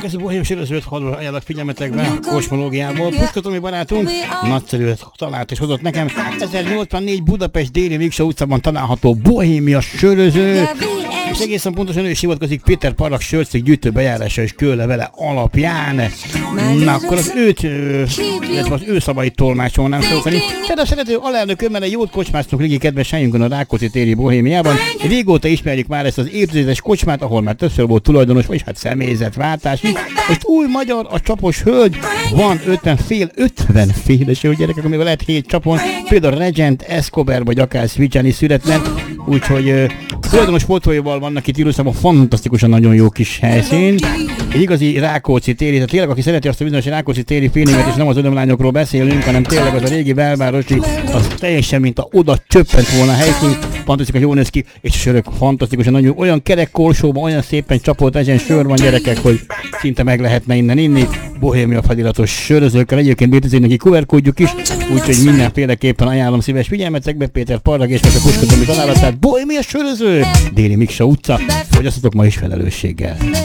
Következő bohém sörözőt ajánlok figyelmetekbe kosmológiából. Puskatomi barátunk nagyszerű talált és hozott nekem 1084 Budapest déli Miksa utcában található Bohémia söröző. És egészen pontosan ő is hivatkozik Péter Parrak sörcég gyűjtő bejárása és kőlevele alapján. Na akkor az ő szavait tolmácsolnám szólni. Tehát a szerető alelnök önmele jót kocsmáztunk régi kedves helyünkön a Rákóczi téri Bohémiában. Régóta ismerjük már ezt az évtizedes kocsmát, ahol már többször volt tulajdonos, vagy hát személyzetváltás. Most új magyar a csapos hölgy, van 50 féles gyerekek, amivel lehet 7 csapon, például Regent, Escobar vagy akár Switchani születlen, úgyhogy tulajdonos fotóival vannak itt Írországban, fantasztikusan nagyon jó kis helyszín. Egy igazi Rákóczi téri, tehát tényleg aki szereti azt a bizonyos Rákóczi téri feelinget, és nem az örömlányokról beszélünk, hanem tényleg az a régi belvárosi, az teljesen mint a oda csöppent volna a helyszín, fantasztikusan jól néz ki, és a sörök fantasztikusan nagyon, olyan kerek korsóban, olyan szépen csapott ezen sör van gyerekek, hogy szinte meg lehetne innen inni. Bohémia feliratos sörözőkkel, egyébként létezik neki QR-kódjuk is, úgyhogy mindenféleképpen ajánlom szíves figyelmetekbe Péter Parrak és most a Puskatomi találatát. Bohémia söröző, déli Miksa utca, fogyasszatok ma is felelősséggel.